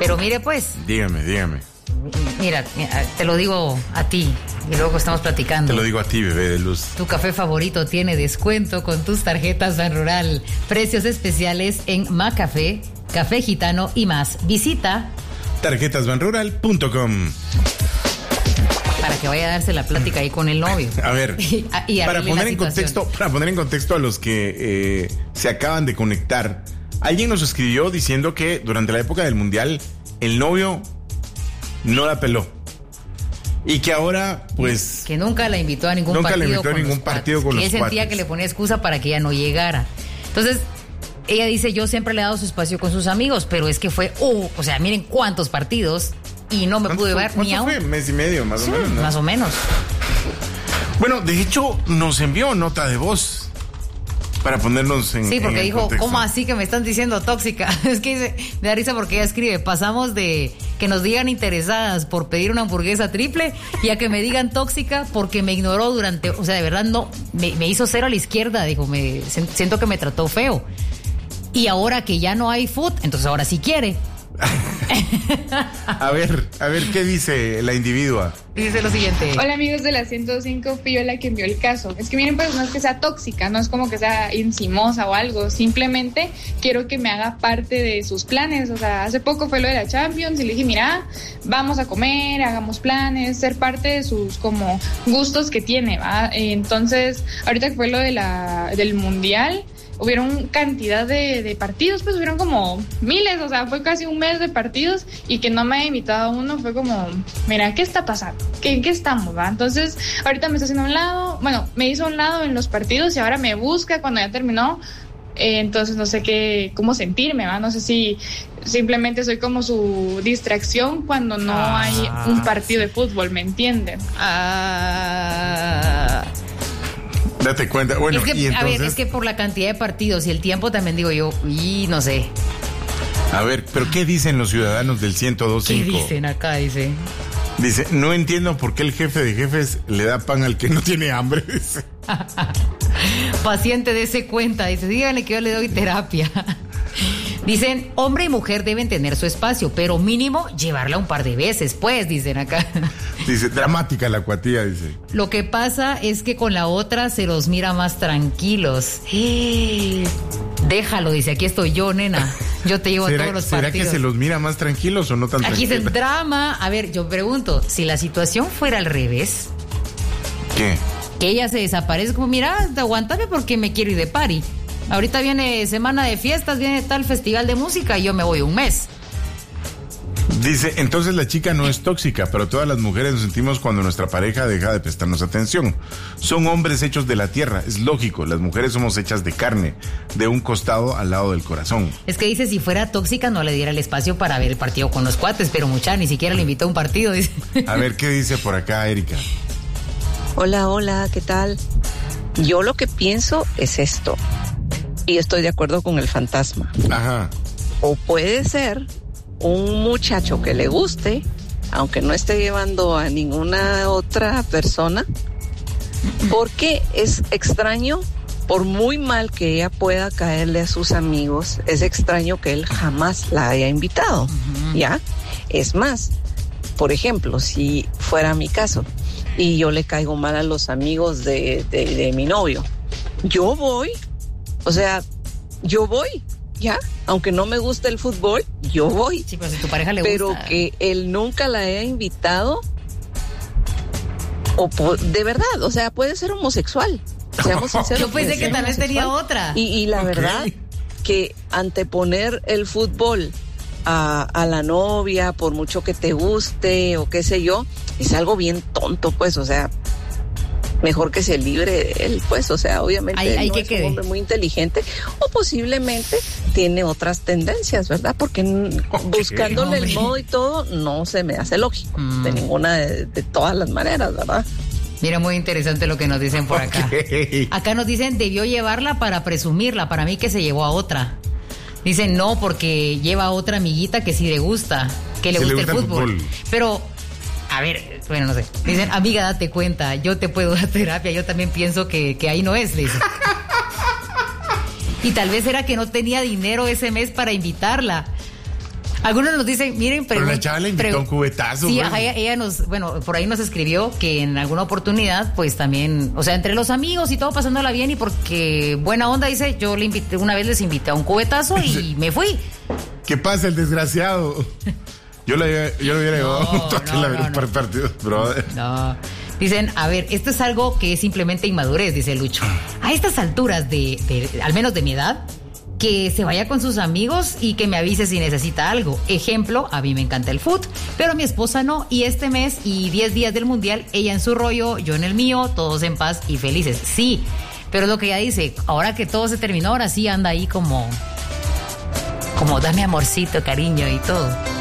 Pero mire pues. Dígame. Mira, te lo digo a ti y luego estamos platicando. Te lo digo a ti, bebé de luz. Tu café favorito tiene descuento con tus tarjetas Banrural. Precios especiales en Macafé, Café Gitano y más. Visita tarjetasbanrural.com para que vaya a darse la plática ahí con el novio. A ver, y para poner en contexto a los que se acaban de conectar, alguien nos escribió diciendo que durante la época del Mundial el novio no la peló. Y que ahora, pues... Que nunca la invitó a ningún partido. Nunca la invitó a ningún partido con los cuates. Él sentía que le ponía excusa para que ella no llegara. Entonces, ella dice, yo siempre le he dado su espacio con sus amigos, pero es que fue, o sea, miren cuántos partidos y no me pude ver ni a uno. Mes y medio, más o menos, ¿no? Más o menos. Bueno, de hecho, nos envió nota de voz para ponernos en... Sí, porque en dijo, contexto. ¿cómo así que me están diciendo tóxica? Es que dice, me da risa porque ella escribe, pasamos de que nos digan interesadas por pedir una hamburguesa triple y a que me digan tóxica porque me ignoró durante, o sea, de verdad no, me hizo cero a la izquierda, dijo, siento que me trató feo. Y ahora que ya no hay food, entonces ahora sí quiere. A ver, ¿qué dice la individua? Dice lo siguiente. Hola amigos de la 105, fui yo la que envió el caso. Es que miren, pues no es que sea tóxica, no es como que sea encimosa o algo, simplemente quiero que me haga parte de sus planes. O sea, hace poco fue lo de la Champions y le dije, mira, vamos a comer, hagamos planes, ser parte de sus como gustos que tiene, ¿va? Entonces, ahorita que fue lo de del Mundial, hubieron cantidad de partidos, pues hubieron como miles, o sea, fue casi un mes de partidos y que no me haya invitado a uno fue como, mira, ¿qué está pasando? ¿En qué estamos, va? Entonces, ahorita me está haciendo a un lado, bueno, me hizo a un lado en los partidos y ahora me busca cuando ya terminó, entonces no sé cómo sentirme, va, no sé si simplemente soy como su distracción cuando no hay un partido de fútbol, ¿me entienden? Date cuenta. Bueno, es que, y entonces... a ver, es que por la cantidad de partidos y el tiempo también digo yo, y no sé. A ver, pero ¿qué dicen los ciudadanos del 102.5? ¿Qué dicen acá? Dice, no entiendo por qué el jefe de jefes le da pan al que no tiene hambre. Dice. Paciente, dése cuenta. Dice, díganle que yo le doy terapia. Dicen, hombre y mujer deben tener su espacio, pero mínimo llevarla un par de veces, pues, dicen acá. Dice, dramática la cuatía, dice. Lo que pasa es que con la otra se los mira más tranquilos. Déjalo, dice, aquí estoy yo, nena. Yo te llevo a todos los partidos. ¿Será que se los mira más tranquilos o no tan tranquilos? Aquí es el drama. A ver, yo pregunto, si la situación fuera al revés. ¿Qué? Que ella se desaparece, como, mira, aguántame porque me quiero ir de party. Ahorita viene semana de fiestas, viene tal festival de música y yo me voy un mes. Dice, entonces la chica no es tóxica, pero todas las mujeres nos sentimos cuando nuestra pareja deja de prestarnos atención. Son hombres hechos de la tierra, es lógico, las mujeres somos hechas de carne, de un costado al lado del corazón. Es que dice, si fuera tóxica no le diera el espacio para ver el partido con los cuates, pero mucha, ni siquiera le invitó a un partido, dice. A ver, ¿qué dice por acá, Erika? Hola, ¿qué tal? Yo lo que pienso es esto, y estoy de acuerdo con el fantasma. Ajá. O puede ser un muchacho que le guste, aunque no esté llevando a ninguna otra persona, porque es extraño, por muy mal que ella pueda caerle a sus amigos, es extraño que él jamás la haya invitado, ¿ya? Es más, por ejemplo, si fuera mi caso y yo le caigo mal a los amigos de mi novio, yo voy, ¿ya? Aunque no me guste el fútbol, yo voy. Sí, pero si tu pareja le gusta. Pero que él nunca la haya invitado, de verdad, o sea, puede ser homosexual. Seamos sinceros. Yo pensé que tal vez tenía otra. Y la verdad, que anteponer el fútbol a la novia, por mucho que te guste o qué sé yo, es algo bien tonto, pues, o sea, mejor que se libre él, pues, o sea, obviamente hay no que es quede. un hombre muy inteligente o posiblemente tiene otras tendencias, ¿verdad? Porque buscándole el modo y todo, no se me hace lógico, de ninguna de todas las maneras, ¿verdad? Mira, muy interesante lo que nos dicen por acá. Acá nos dicen, debió llevarla para presumirla, para mí que se llevó a otra. Dicen, no, porque lleva a otra amiguita que sí le gusta, que le gusta el fútbol. Pero... a ver, bueno, no sé. Dicen, amiga, date cuenta, yo te puedo dar terapia, yo también pienso que ahí no es, dice. Y tal vez era que no tenía dinero ese mes para invitarla. Algunos nos dicen, miren, pero la chava le invitó un cubetazo. Sí, ella nos, por ahí nos escribió que en alguna oportunidad, pues también, o sea, entre los amigos y todo pasándola bien y porque buena onda, dice, yo le invité, una vez les invité a un cubetazo y me fui. ¿Qué pasa, el desgraciado? Yo lo hubiera llevado un toque en la partido, brother. No. Dicen, a ver, esto es algo que es simplemente inmadurez, dice Lucho. A estas alturas al menos de mi edad, que se vaya con sus amigos y que me avise si necesita algo. Ejemplo, a mí me encanta el fútbol, pero a mi esposa no, y este mes y 10 días del mundial, ella en su rollo, yo en el mío, todos en paz y felices. Sí, pero es lo que ella dice, ahora que todo se terminó, ahora sí anda ahí como dame amorcito, cariño y todo.